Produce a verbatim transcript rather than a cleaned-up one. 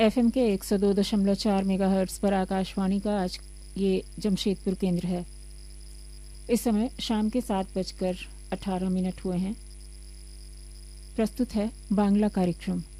FM के एक सौ दो दशमलव चार मेगाहर्ट्ज़ पर आकाशवाणी का आज ये जमशेदपुर केंद्र है। इस समय शाम के सात बजकर अठारह मिनट हुए हैं। प्रस्तुत है बांग्ला कार्यक्रम।